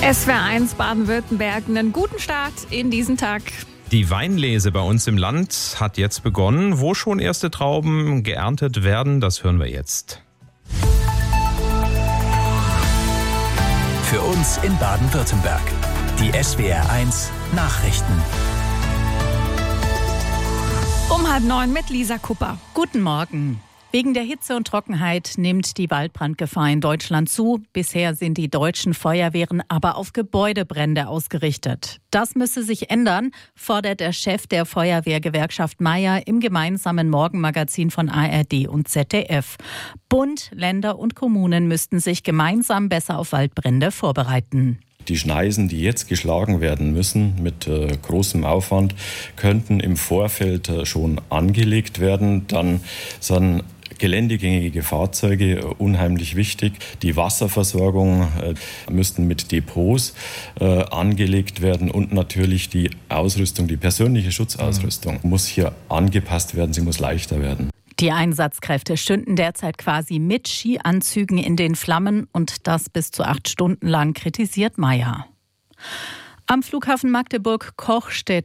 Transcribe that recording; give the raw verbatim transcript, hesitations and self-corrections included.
S W R eins Baden-Württemberg, einen guten Start in diesen Tag. Die Weinlese bei uns im Land hat jetzt begonnen. Wo schon erste Trauben geerntet werden, das hören wir jetzt. Für uns in Baden-Württemberg. Die S W R eins Nachrichten. Um halb neun mit Lisa Kupper. Guten Morgen. Wegen der Hitze und Trockenheit nimmt die Waldbrandgefahr in Deutschland zu. Bisher sind die deutschen Feuerwehren aber auf Gebäudebrände ausgerichtet. Das müsse sich ändern, fordert der Chef der Feuerwehrgewerkschaft Meier im gemeinsamen Morgenmagazin von A R D und Z D F. Bund, Länder und Kommunen müssten sich gemeinsam besser auf Waldbrände vorbereiten. Die Schneisen, die jetzt geschlagen werden müssen, mit äh, großem Aufwand, könnten im Vorfeld äh, schon angelegt werden. Dann sind geländegängige Fahrzeuge äh, unheimlich wichtig. Die Wasserversorgung äh, müssten mit Depots äh, angelegt werden und natürlich die Ausrüstung, die persönliche Schutzausrüstung mhm. muss hier angepasst werden, sie muss leichter werden. Die Einsatzkräfte stünden derzeit quasi mit Skianzügen in den Flammen und das bis zu acht Stunden lang, kritisiert Meier. Am Flughafen Magdeburg-Kochstedt